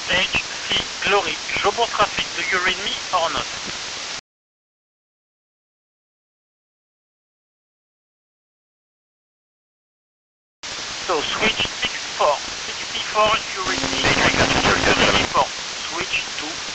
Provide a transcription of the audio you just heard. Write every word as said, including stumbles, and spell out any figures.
H C Glory, Jobour traffic, do you read me or not? So switch six four, sixty-four, you read me, do you read me for switch to